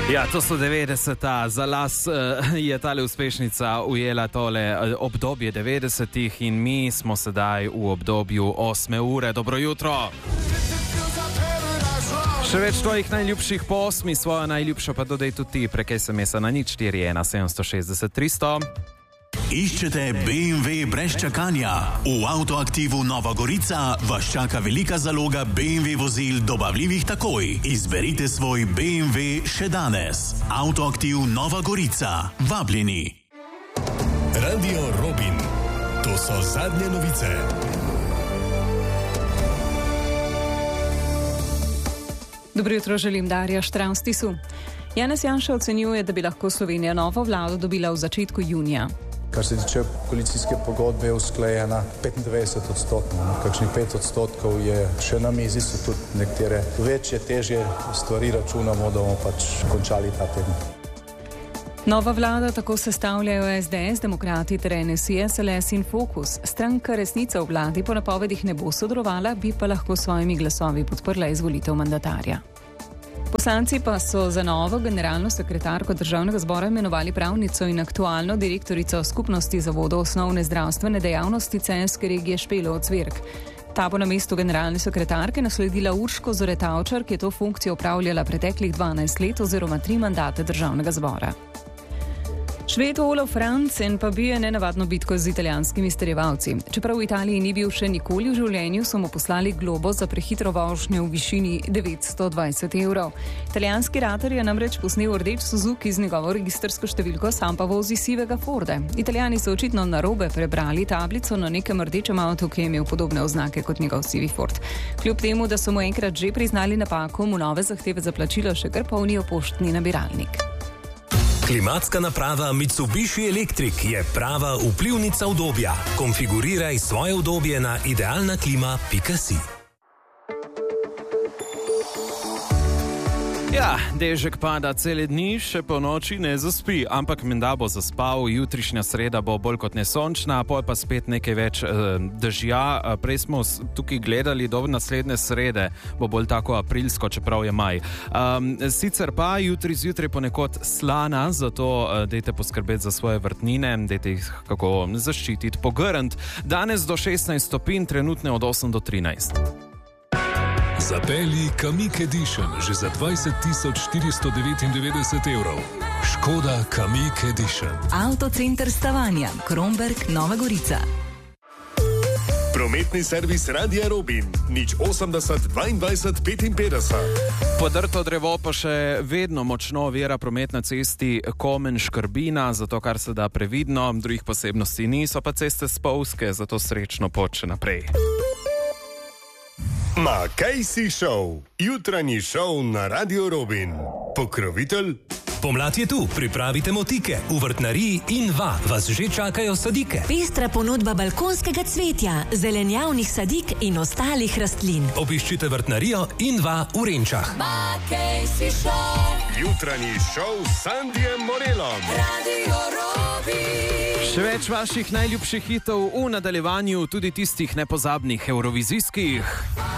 Ja, to so 90-ta. Za las je tale uspešnica ujela tole obdobje 90-ih in mi smo sedaj v obdobju 8. ure. Dobro jutro! Še več tvojih najljubših po 8, svojo najljubšo pa dodaj tudi ti prek SMS-a na 041 760 300. Iščete BMW brez čakanja? V Avtoaktivu Nova Gorica vas čaka velika zaloga BMW vozil dobavljivih takoj. Izberite svoj BMW še danes. Avtoaktiv Nova Gorica. Vabljeni. Radio Robin. To so zadnje novice. Dobro jutro, želim Darja Štravstisu. Janez Janša ocenjuje, da bi lahko Slovenija novo vlado dobila v začetku junija. Kar se tiče koalicijske pogodbe, je usklajena 25%, kakšnih 5% je še na mizi, so tudi nekatere večje, težje stvari, računamo, da bomo pač končali ta teden. Nova vlada tako sestavljajo SDS, Demokrati ter NSI, SLS in Fokus. Stranka Resnica v vladi po napovedih ne bo sodelovala, bi pa lahko s svojimi glasovi podprla izvolitev mandatarja. Poslanci pa so za novo generalno sekretarko Državnega zbora imenovali pravnico in aktualno direktorico Skupnosti zavodov osnovne zdravstvene dejavnosti Celjske regije Špelo Ocvirk. Ta bo na mestu generalne sekretarke nasledila Urško Zore-Tavčar, ki je to funkcijo opravljala preteklih 12 let oziroma 3 mandate Državnega zbora. Šved Olof Franzen pa bije nenavadno bitko z italijanskimi izterjevalci. Čeprav v Italiji ni bil še nikoli v življenju, so mu poslali globo za prehitro vožnjo v višini 920 evrov. Italijanski rater je namreč posnel rdeč Suzuki z njegovo registrsko številko, sam pa vozi sivega Forde. Italijani so očitno narobe prebrali tablico na nekem rdečem avtu, ki je imel podobne oznake kot njegov sivi Ford. Kljub temu, da so mu enkrat že priznali napako, mu nove zahteve za plačilo še kar polnijo poštni nabiralnik. Klimatska naprava Mitsubishi Electric je prava vplivnica udobja. Konfiguriraj svoje udobje na idealnaklima.si. Ja, dežek pada cele dni, še po noči ne zaspi, ampak menda bo zaspal, jutrišnja sreda bo bolj kot ne sončna, pol pa spet nekaj več dežja. Prej smo tukaj gledali, do naslednje srede bo bolj tako aprilsko, čeprav je maj. Sicer pa jutri zjutraj ponekod slana, zato dajte poskrbeti za svoje vrtnine, dajte jih kako zaščititi, pogrnt. Danes do 16 stopinj, trenutne od 8 do 13. Zapelji Kamiq Edition že za 20.499 evrov. Škoda Kamiq Edition. Avtocenter Stavanja, Kromberk, Nova Gorica. Prometni servis Radia Robin. 080 22 55. Podrto drevo pa še vedno močno ovira promet na cesti Komen-Škrbina, zato kar se da previdno, drugih posebnosti niso pa ceste spolzke, zato srečno pot še naprej. Ma kaj si šel? Jutranji šov na Radio Robin. Pokrovitelj? Pomlad je tu, pripravite motike. V vrtnariji Inva vas že čakajo sadike. Pestra ponudba balkonskega cvetja, zelenjavnih sadik in ostalih rastlin. Obiščite vrtnarijo Inva v Renčah. Ma kaj si šel? Jutranji šov s Sandijem Morelom. Radio Robin. Še več vaših najljubših hitov v nadaljevanju, tudi tistih nepozabnih evrovizijskih.